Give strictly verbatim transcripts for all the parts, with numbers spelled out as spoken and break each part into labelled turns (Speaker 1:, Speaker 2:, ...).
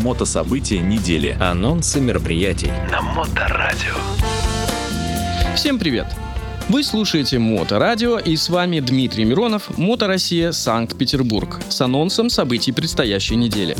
Speaker 1: Мотособытия недели.
Speaker 2: Анонсы мероприятий
Speaker 1: На Моторадио.
Speaker 3: Всем привет! Вы слушаете Моторадио, и с вами Дмитрий Миронов, Мотороссия, Санкт-Петербург, с анонсом событий предстоящей недели.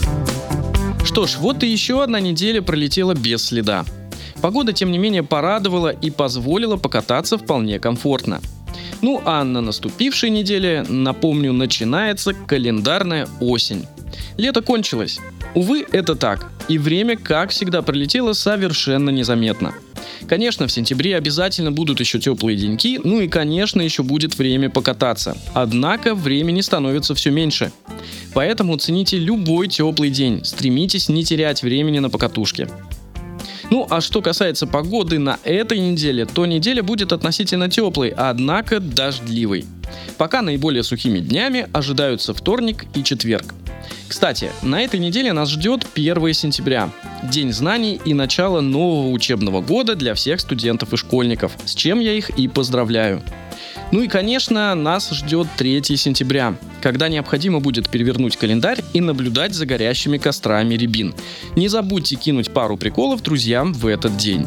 Speaker 3: Что ж, вот и еще одна неделя пролетела без следа. Погода, тем не менее, порадовала и позволила покататься вполне комфортно. Ну а на наступившей неделе, напомню, начинается календарная осень. Лето кончилось. Увы, это так. И время, как всегда, пролетело совершенно незаметно. Конечно, в сентябре обязательно будут еще теплые деньки, ну и, конечно, еще будет время покататься. Однако времени становится все меньше. Поэтому цените любой теплый день, стремитесь не терять времени на покатушке. Ну а что касается погоды на этой неделе, то неделя будет относительно теплой, однако дождливой. Пока наиболее сухими днями ожидаются вторник и четверг. Кстати, на этой неделе нас ждет первое сентября, День знаний и начало нового учебного года для всех студентов и школьников, с чем я их и поздравляю. Ну и, конечно, нас ждет третье сентября, когда необходимо будет перевернуть календарь и наблюдать за горящими кострами рябин. Не забудьте кинуть пару приколов друзьям в этот день.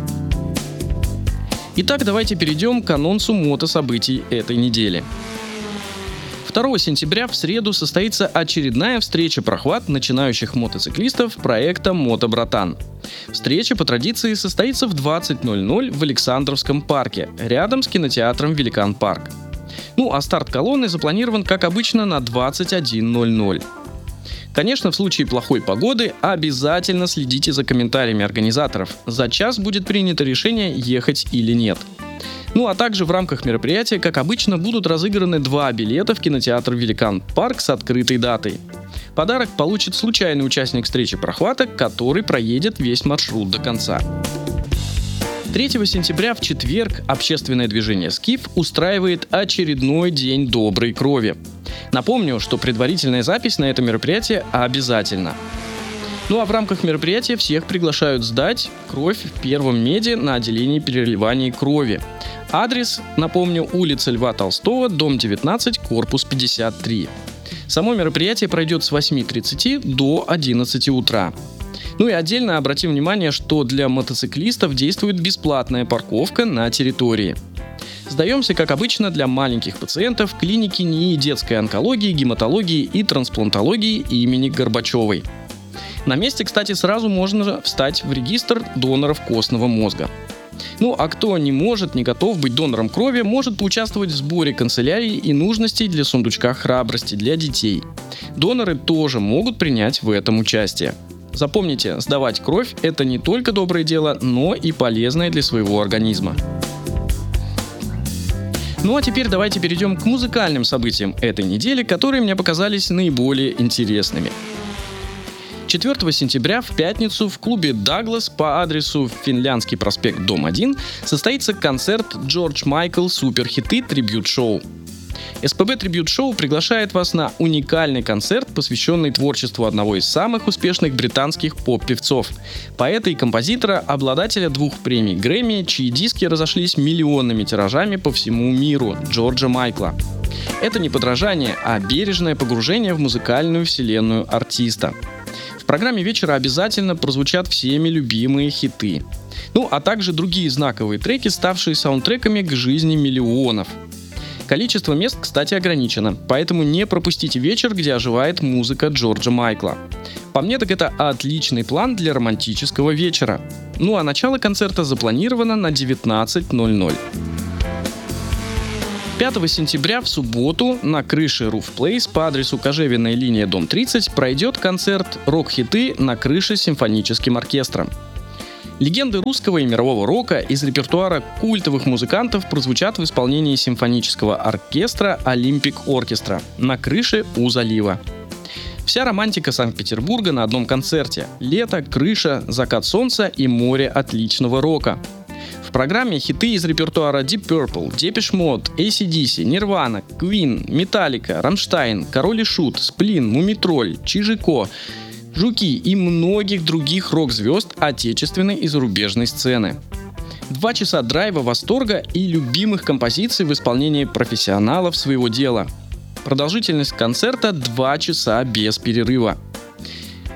Speaker 3: Итак, давайте перейдем к анонсу мотособытий этой недели. второго сентября в среду состоится очередная встреча-прохват начинающих мотоциклистов проекта «Мотобратан». Встреча по традиции состоится в двадцать ноль ноль в Александровском парке, рядом с кинотеатром «Великан Парк». Ну а старт колонны запланирован, как обычно, на двадцать один ноль ноль. Конечно, в случае плохой погоды обязательно следите за комментариями организаторов. За час будет принято решение, ехать или нет. Ну а также в рамках мероприятия, как обычно, будут разыграны два билета в кинотеатр «Великан Парк» с открытой датой. Подарок получит случайный участник встречи прохвата, который проедет весь маршрут до конца. третьего сентября в четверг общественное движение «Скиф» устраивает очередной день доброй крови. Напомню, что предварительная запись на это мероприятие обязательна. Ну а в рамках мероприятия всех приглашают сдать кровь в первом меде на отделении переливания крови. Адрес, напомню, улица Льва Толстого, дом девятнадцать, корпус пятьдесят три. Само мероприятие пройдет с восьми тридцати до одиннадцати утра. Ну и отдельно обратим внимание, что для мотоциклистов действует бесплатная парковка на территории. Сдаемся, как обычно, для маленьких пациентов в клинике НИИ детской онкологии, гематологии и трансплантологии имени Горбачевой. На месте, кстати, сразу можно встать в регистр доноров костного мозга. Ну а кто не может, не готов быть донором крови, может поучаствовать в сборе канцелярии и нужностей для сундучка храбрости для детей. Доноры тоже могут принять в этом участие. Запомните, сдавать кровь – это не только доброе дело, но и полезное для своего организма. Ну а теперь давайте перейдем к музыкальным событиям этой недели, которые мне показались наиболее интересными. четвертого сентября в пятницу в клубе «Даглас» по адресу Финляндский проспект, дом один состоится концерт «Джордж Майкл. Суперхиты. Трибьют Шоу». эс пэ бэ Трибьют Шоу приглашает вас на уникальный концерт, посвященный творчеству одного из самых успешных британских поп-певцов, поэта и композитора, обладателя двух премий Грэмми, чьи диски разошлись миллионными тиражами по всему миру, Джорджа Майкла. Это не подражание, а бережное погружение в музыкальную вселенную артиста. В программе вечера обязательно прозвучат всеми любимые хиты. Ну, а также другие знаковые треки, ставшие саундтреками к жизни миллионов. Количество мест, кстати, ограничено, поэтому не пропустите вечер, где оживает музыка Джорджа Майкла. По мне, так это отличный план для романтического вечера. Ну, а начало концерта запланировано на девятнадцать ноль ноль. пятого сентября в субботу на крыше Roof Place по адресу Кожевенная линия, дом тридцать, пройдет концерт «Рок-хиты на крыше» с симфоническим оркестром. Легенды русского и мирового рока из репертуара культовых музыкантов прозвучат в исполнении симфонического оркестра «Олимпик Оркестра» на крыше у залива. Вся романтика Санкт-Петербурга на одном концерте. Лето, крыша, закат солнца и море отличного рока. В программе хиты из репертуара Deep Purple, Depeche Mode, эй си ди си, Nirvana, Queen, Metallica, Rammstein, Король и Шут, Сплин, Мумитроль, Чижико, Жуки и многих других рок-звезд отечественной и зарубежной сцены. Два часа драйва, восторга и любимых композиций в исполнении профессионалов своего дела. Продолжительность концерта два часа без перерыва.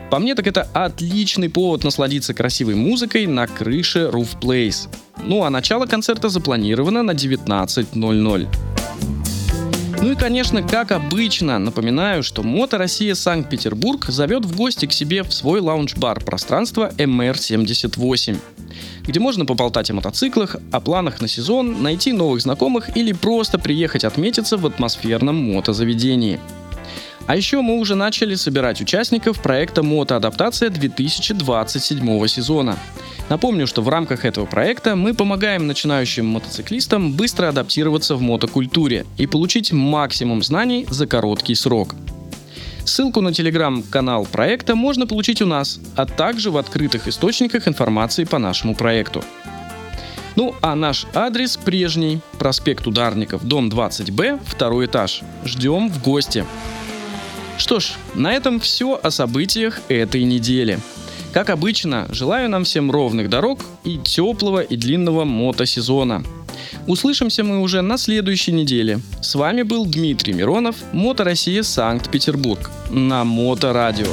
Speaker 3: По мне, так это отличный повод насладиться красивой музыкой на крыше Roof Place. Ну а начало концерта запланировано на девятнадцать ноль ноль. Ну и, конечно, как обычно, напоминаю, что Мото Россия Санкт-Петербург зовет в гости к себе в свой лаунж-бар пространство эм эр семьдесят восемь, где можно поболтать о мотоциклах, о планах на сезон, найти новых знакомых или просто приехать отметиться в атмосферном мотозаведении. А еще мы уже начали собирать участников проекта «Мотоадаптация» две тысячи двадцать седьмого сезона. Напомню, что в рамках этого проекта мы помогаем начинающим мотоциклистам быстро адаптироваться в мотокультуре и получить максимум знаний за короткий срок. Ссылку на телеграм-канал проекта можно получить у нас, а также в открытых источниках информации по нашему проекту. Ну а наш адрес прежний: проспект Ударников, дом двадцать Б, второй этаж. Ждем в гости. Что ж, на этом все о событиях этой недели. Как обычно, желаю нам всем ровных дорог и теплого и длинного мотосезона. Услышимся мы уже на следующей неделе. С вами был Дмитрий Миронов, Мото Россия Санкт-Петербург, на Моторадио.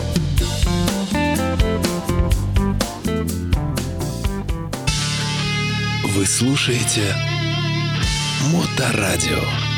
Speaker 1: Вы слушаете Моторадио.